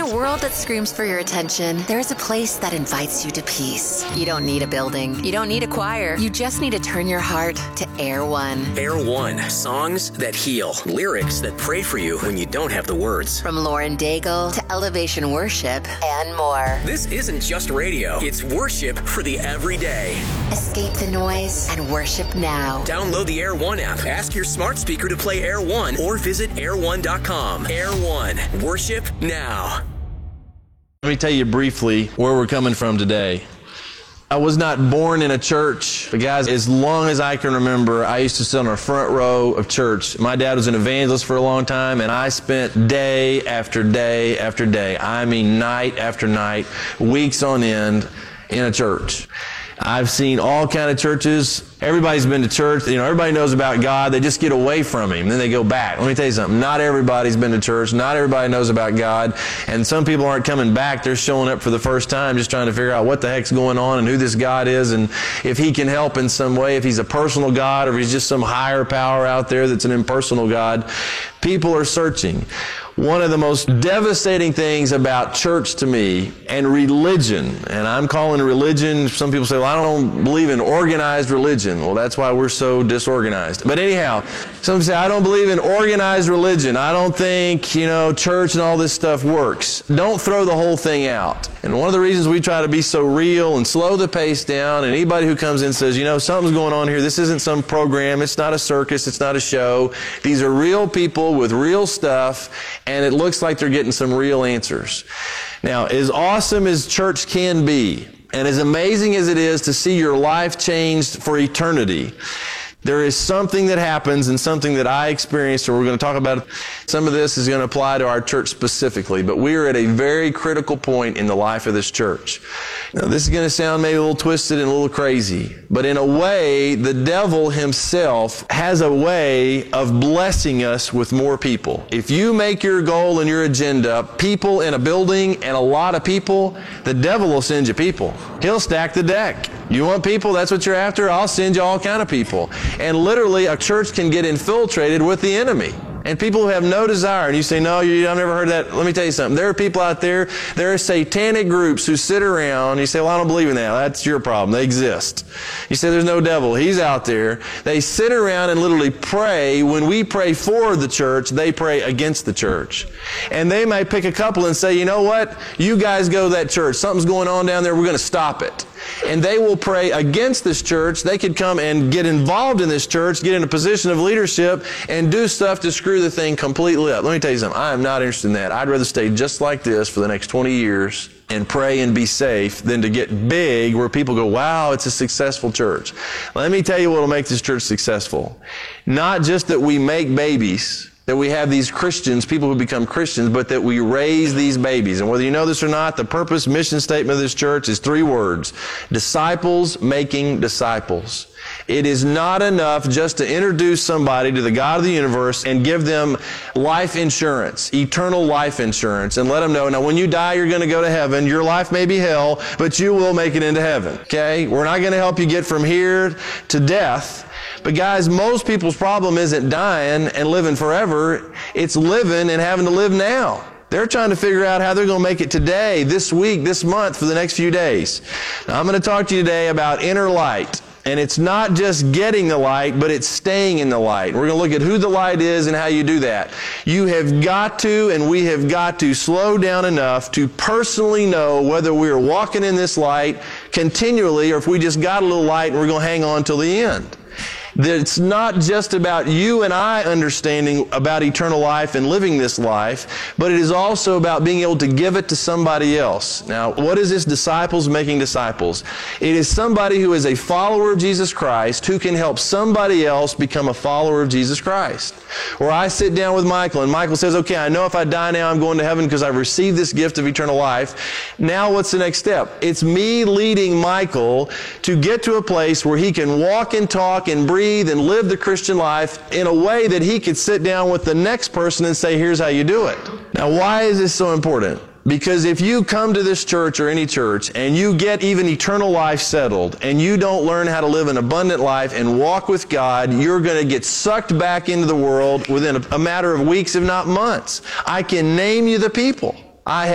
a world that screams for your attention, there's a place that invites you to peace. You don't need a building. You don't need a choir. You just need to turn your heart to Air One. Air One. Songs that heal. Lyrics that pray for you when you don't have the words. From Lauren Daigle to Elevation Worship and more. This isn't just radio. It's worship for the everyday. Escape the noise and worship now. Download the Air One app. Ask your smart speaker to play Air One or visit air1.com. Air One. Worship now. Let me tell you briefly where we're coming from today. I was not born in a church, but guys, as long as I can remember, I used to sit on the front row of church. My dad was an evangelist for a long time, and I spent day after day after day, I mean night after night, weeks on end in a church. I've seen all kind of churches. Everybody's been to church. You know, everybody knows about God. They just get away from Him. Then they go back. Let me tell you something. Not everybody's been to church. Not everybody knows about God. And some people aren't coming back. They're showing up for the first time just trying to figure out what the heck's going on and who this God is and if He can help in some way, if He's a personal God or if He's just some higher power out there that's an impersonal God. People are searching. One of the most devastating things about church to me and religion, and I'm calling religion, some people say, well, I don't believe in organized religion. Well, that's why we're so disorganized. But anyhow, some say, I don't believe in organized religion. I don't think, church and all this stuff works. Don't throw the whole thing out. And one of the reasons we try to be so real and slow the pace down, and anybody who comes in says, something's going on here. This isn't some program. It's not a circus. It's not a show. These are real people with real stuff, and it looks like they're getting some real answers. Now, as awesome as church can be, and as amazing as it is to see your life changed for eternity, there is something that happens and something that I experienced, and we're going to talk about it. Some of this is going to apply to our church specifically, but we are at a very critical point in the life of this church. Now, this is going to sound maybe a little twisted and a little crazy, but in a way, the devil himself has a way of blessing us with more people. If you make your goal and your agenda people in a building and a lot of people, the devil will send you people. He'll stack the deck. You want people? That's what you're after? I'll send you all kind of people. And literally, a church can get infiltrated with the enemy. And people who have no desire, and you say, no, I've never heard that. Let me tell you something. There are people out there, there are satanic groups who sit around, and you say, well, I don't believe in that. That's your problem. They exist. You say, there's no devil. He's out there. They sit around and literally pray. When we pray for the church, they pray against the church. And they might pick a couple and say, you know what? You guys go to that church. Something's going on down there. We're going to stop it. And they will pray against this church. They could come and get involved in this church, get in a position of leadership, and do stuff to screw the thing completely up. Let me tell you something. I am not interested in that. I'd rather stay just like this for the next 20 years and pray and be safe than to get big where people go, wow, it's a successful church. Let me tell you what will make this church successful. Not just that we make babies, that we have these Christians, people who become Christians, but that we raise these babies. And whether you know this or not, the purpose, mission statement of this church is 3 words. Disciples making disciples. It is not enough just to introduce somebody to the God of the universe and give them life insurance, eternal life insurance, and let them know, now when you die, you're going to go to heaven. Your life may be hell, but you will make it into heaven. Okay? We're not going to help you get from here to death. But guys, most people's problem isn't dying and living forever. It's living and having to live now. They're trying to figure out how they're going to make it today, this week, this month, for the next few days. Now, I'm going to talk to you today about inner light. And it's not just getting the light, but it's staying in the light. We're going to look at who the light is and how you do that. You have got to, and we have got to, slow down enough to personally know whether we're walking in this light continually or if we just got a little light and we're going to hang on till the end. That it's not just about you and I understanding about eternal life and living this life, but it is also about being able to give it to somebody else. Now, what is this disciples making disciples? It is somebody who is a follower of Jesus Christ who can help somebody else become a follower of Jesus Christ. Or I sit down with Michael and Michael says, okay, I know if I die now I'm going to heaven because I've received this gift of eternal life. Now what's the next step? It's me leading Michael to get to a place where he can walk and talk and breathe and live the Christian life in a way that he could sit down with the next person and say, here's how you do it. Now, why is this so important? Because if you come to this church or any church and you get even eternal life settled and you don't learn how to live an abundant life and walk with God, you're going to get sucked back into the world within a matter of weeks, if not months. I can name you the people.